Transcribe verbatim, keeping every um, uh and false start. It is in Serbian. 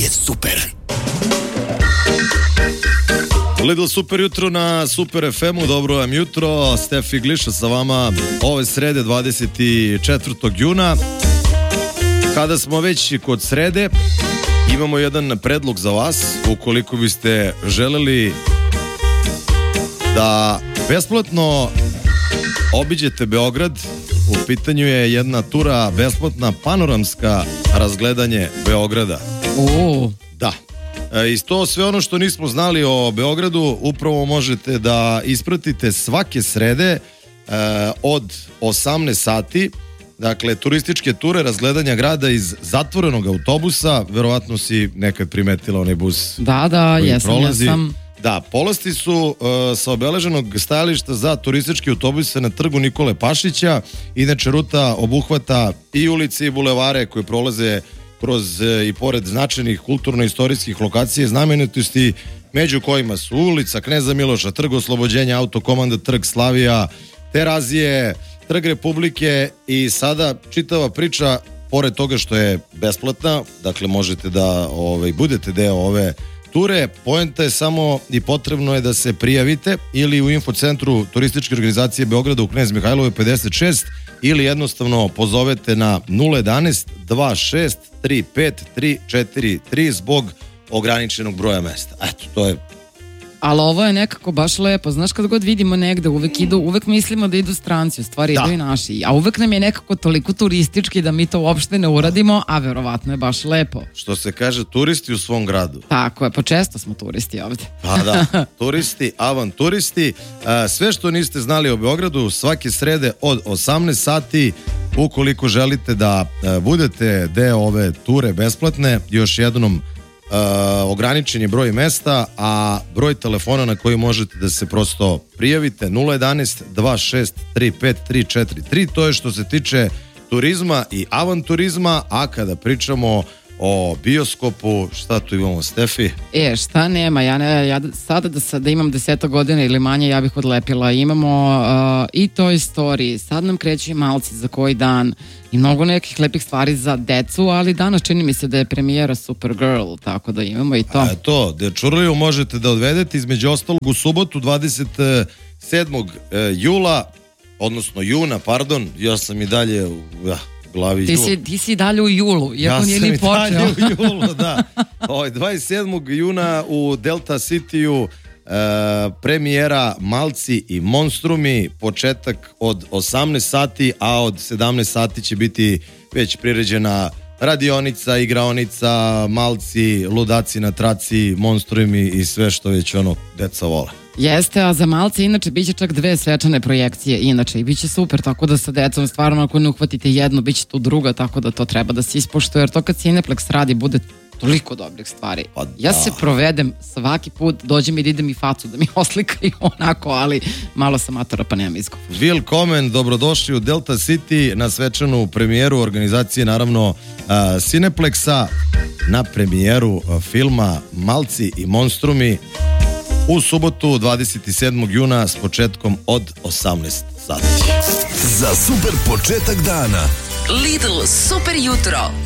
je super. Lidl Super jutro na Super ef emu, dobro vam jutro, Stefi Gliša sa vama ove srede dvadeset četvrtog juna. Kada smo već kod srede, imamo jedan predlog za vas, ukoliko biste želeli da besplatno obiđete Beograd. U pitanju je jedna tura besplatna panoramska razgledanje Beograda. O, Da. I to sve ono što nismo znali o Beogradu upravo možete da ispratite svake srede e, od osamnaest sati. Dakle, turističke ture razgledanja grada iz zatvorenog autobusa. Verovatno si nekad primetila onaj bus. da, da, koji jesam, prolazi. jesam. Da, polasti su e, sa obeleženog stajališta za turistički autobuse na trgu Nikole Pašića. Inače, ruta obuhvata i ulice i bulevare koje prolaze kroz e, i pored značajnih kulturno-istorijskih lokacija i znamenitosti, među kojima su ulica Kneza Miloša, Trg Oslobođenja, Autokomanda, Trg Slavija, Terazije, Trg Republike i sada čitava priča, pored toga što je besplatna, dakle možete da ovaj, budete deo ove ture, poenta je samo i potrebno je da se prijavite ili u infocentru turističke organizacije Beograda u Knez Mihajlove pedeset šest ili jednostavno pozovete na nula jedanaest dva šest tri pet tri četiri tri zbog ograničenog broja mesta. Eto, to je. Ali ovo je nekako baš lepo. Znaš, kad god vidimo negde, uvek idu, uvek mislimo da idu stranci, u stvari Da. idu i naši. A uvek nam je nekako toliko turistički da mi to uopšte ne uradimo, a verovatno je baš lepo. Što se kaže, turisti u svom gradu. Tako je, pa često smo turisti ovde. Pa da, turisti, avanturisti. E, Sve što niste znali o Beogradu, svake srede od osamnaest sati, ukoliko želite da e, budete deo ove ture besplatne, još jednom e, ograničen je broj mesta, a broj telefona na koji možete da se prosto prijavite nula jedanaest dva šest tri pet tri četiri tri. To je što se tiče turizma i avanturizma, a kada pričamo o bioskopu, šta tu imamo, Stefi? E, šta nema, ja, ne, ja sada da, sad, da imam deseta godina ili manje, ja bih odlepila. Imamo uh, i Toy Story, sad nam kreću i Malci za koji dan i mnogo nekih lepih stvari za decu, ali danas čini mi se da je premijera Supergirl, tako da imamo i to. A to, Dečurliju možete da odvedete između ostalog u subotu dvadeset sedmog jula, odnosno juna, pardon, ja sam i dalje u ja, glavi Ti jul. si, ti si dalje u julu, iako Ja nije sam ni i dalje počeo. u julu, da. Ovaj, dvadeset sedmog juna u Delta Cityu e, premijera Malci i Monstrumi, početak od osamnaest sati, a od sedamnaest sati će biti već priređena radionica, igraonica, Malci, ludaci na traci, Monstrumi i sve što već ono deca vole. Jeste, a za Malce inače biće čak dve svečane projekcije inače i biće super, tako da sa decom stvarno ako ne uhvatite jednu, biće tu druga, tako da to treba da se ispoštuje, jer to kad Cineplex radi bude toliko dobrih stvari. Pa Ja da. se provedem svaki put, dođem i da idem i facu da mi oslikaju onako, ali malo sam matora pa nemam izgovor. Willkommen, dobrodošli u Delta City na svečanu premijeru organizacije naravno uh, Cineplexa, na premijeru uh, filma Malci i Monstrumi u subotu dvadeset sedmog juna s početkom od osamnaest sati. Za super početak dana Lidl Super jutro.